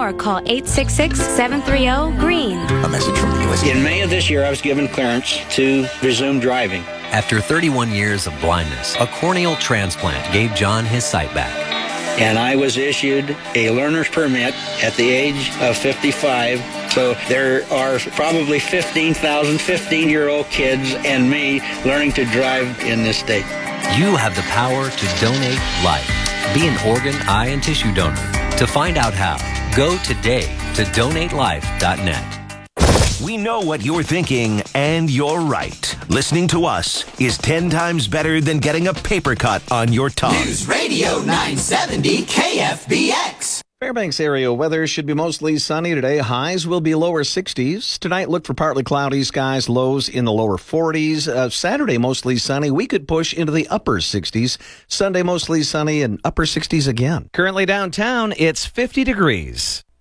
more, call 866-730-GREEN. A message from the U.S. In May of this year, I was given clearance to resume driving. After 31 years of blindness, a corneal transplant gave John his sight back. And I was issued a learner's permit at the age of 55. So there are probably 15,000 15-year-old kids and me learning to drive in this state. You have the power to donate life. Be an organ, eye, and tissue donor. To find out how, go today to donatelife.net. We know what you're thinking, and you're right. Listening to us is 10 times better than getting a paper cut on your tongue. News Radio 970 KFBX. Fairbanks area weather should be mostly sunny today. Highs will be lower 60s. Tonight, look for partly cloudy skies, lows in the lower 40s. Saturday, mostly sunny. We could push into the upper 60s. Sunday, mostly sunny and upper 60s again. Currently downtown, it's 50 degrees.